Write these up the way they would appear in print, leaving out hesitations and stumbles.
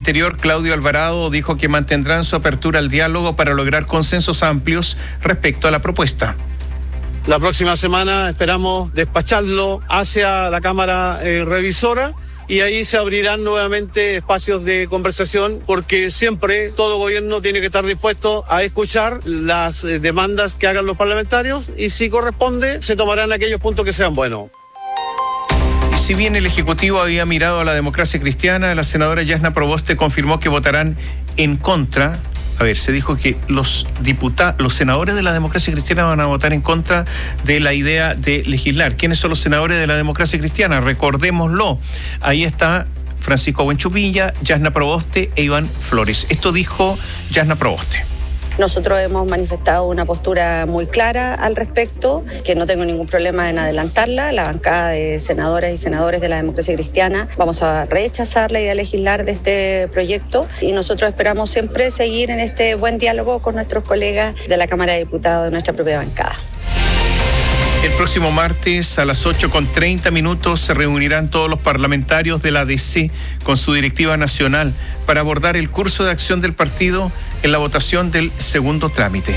Interior, Claudio Alvarado, dijo que mantendrán su apertura al diálogo para lograr consensos amplios respecto a la propuesta. La próxima semana esperamos despacharlo hacia la Cámara Revisora y ahí se abrirán nuevamente espacios de conversación, porque siempre todo gobierno tiene que estar dispuesto a escuchar las demandas que hagan los parlamentarios y, si corresponde, se tomarán aquellos puntos que sean buenos. Si bien el Ejecutivo había mirado a la democracia cristiana, la senadora Yasna Proboste confirmó que votarán en contra. Se dijo que los senadores de la democracia cristiana van a votar en contra de la idea de legislar. ¿Quiénes son los senadores de la democracia cristiana? Recordémoslo. Ahí está Francisco Buenchupilla, Yasna Proboste e Iván Flores. Esto dijo Yasna Proboste. Nosotros hemos manifestado una postura muy clara al respecto, que no tengo ningún problema en adelantarla. La bancada de senadoras y senadores de la democracia cristiana vamos a rechazar la idea de legislar de este proyecto y nosotros esperamos siempre seguir en este buen diálogo con nuestros colegas de la Cámara de Diputados de nuestra propia bancada. El próximo martes a las 8:30 se reunirán todos los parlamentarios de la DC con su directiva nacional para abordar el curso de acción del partido en la votación del segundo trámite.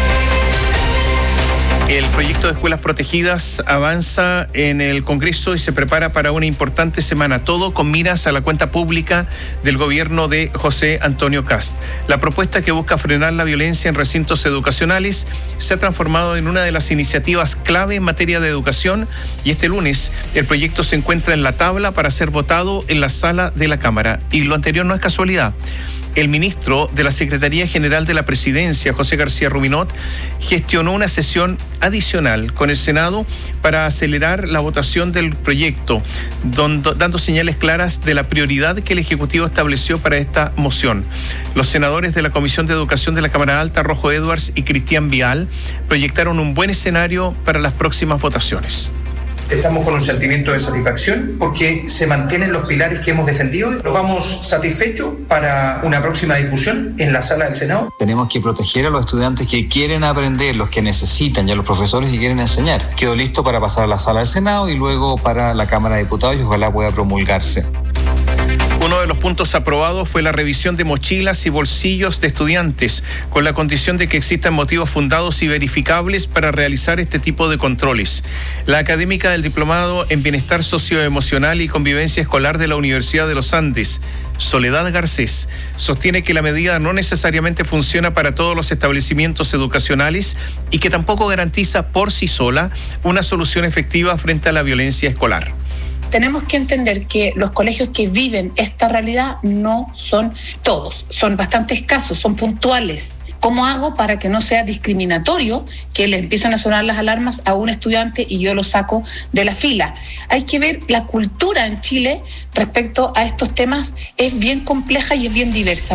El proyecto de escuelas protegidas avanza en el Congreso y se prepara para una importante semana, todo con miras a la cuenta pública del gobierno de José Antonio Kast. La propuesta, que busca frenar la violencia en recintos educacionales, se ha transformado en una de las iniciativas clave en materia de educación y este lunes el proyecto se encuentra en la tabla para ser votado en la sala de la Cámara. Y lo anterior no es casualidad. El ministro de la Secretaría General de la Presidencia, José García Ruminot, gestionó una sesión adicional con el Senado para acelerar la votación del proyecto, dando señales claras de la prioridad que el Ejecutivo estableció para esta moción. Los senadores de la Comisión de Educación de la Cámara Alta, Rojo Edwards y Cristian Vial, proyectaron un buen escenario para las próximas votaciones. Estamos con un sentimiento de satisfacción porque se mantienen los pilares que hemos defendido. Nos vamos satisfechos para una próxima discusión en la sala del Senado. Tenemos que proteger a los estudiantes que quieren aprender, los que necesitan, y a los profesores que quieren enseñar. Quedó listo para pasar a la sala del Senado y luego para la Cámara de Diputados y ojalá pueda promulgarse. Uno de los puntos aprobados fue la revisión de mochilas y bolsillos de estudiantes, con la condición de que existan motivos fundados y verificables para realizar este tipo de controles. La académica del Diplomado en Bienestar Socioemocional y Convivencia Escolar de la Universidad de los Andes, Soledad Garcés, sostiene que la medida no necesariamente funciona para todos los establecimientos educacionales y que tampoco garantiza por sí sola una solución efectiva frente a la violencia escolar. Tenemos que entender que los colegios que viven esta realidad no son todos, son bastante escasos, son puntuales. ¿Cómo hago para que no sea discriminatorio que le empiezan a sonar las alarmas a un estudiante y yo lo saco de la fila? Hay que ver la cultura en Chile respecto a estos temas, es bien compleja y es bien diversa.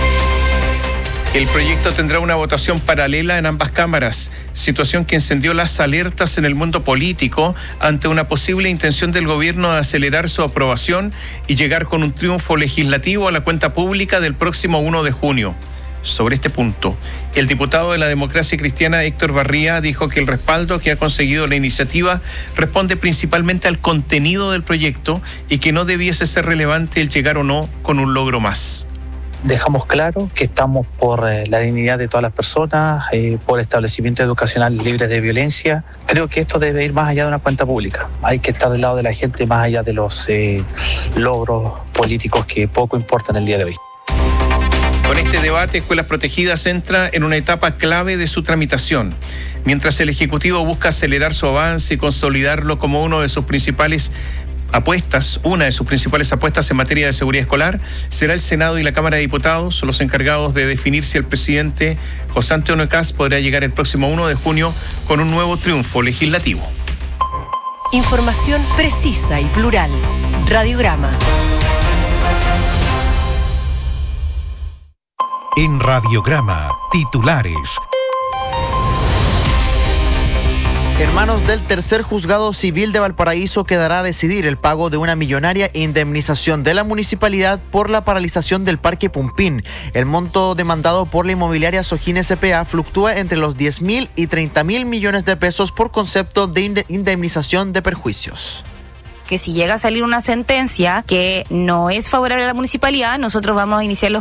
El proyecto tendrá una votación paralela en ambas cámaras, situación que encendió las alertas en el mundo político ante una posible intención del gobierno de acelerar su aprobación y llegar con un triunfo legislativo a la cuenta pública del próximo 1 de junio. Sobre este punto, el diputado de la Democracia Cristiana, Héctor Barría, dijo que el respaldo que ha conseguido la iniciativa responde principalmente al contenido del proyecto y que no debiese ser relevante el llegar o no con un logro más. Dejamos claro que estamos por la dignidad de todas las personas, por establecimientos educacionales libres de violencia. Creo que esto debe ir más allá de una cuenta pública. Hay que estar del lado de la gente más allá de los logros políticos que poco importan el día de hoy. Con este debate, Escuelas Protegidas entra en una etapa clave de su tramitación. Mientras el Ejecutivo busca acelerar su avance y consolidarlo como una de sus principales apuestas en materia de seguridad escolar, será el Senado y la Cámara de Diputados los encargados de definir si el presidente José Antonio Kast podrá llegar el próximo 1 de junio con un nuevo triunfo legislativo. Información precisa y plural. Radiograma. En Radiograma, titulares. Hermanos del Tercer Juzgado Civil de Valparaíso quedará a decidir el pago de una millonaria indemnización de la municipalidad por la paralización del Parque Pumpín. El monto demandado por la inmobiliaria Sojín S.p.A. fluctúa entre los 10.000 y 30.000 millones de pesos por concepto de indemnización de perjuicios. Que si llega a salir una sentencia que no es favorable a la municipalidad, nosotros vamos a iniciar los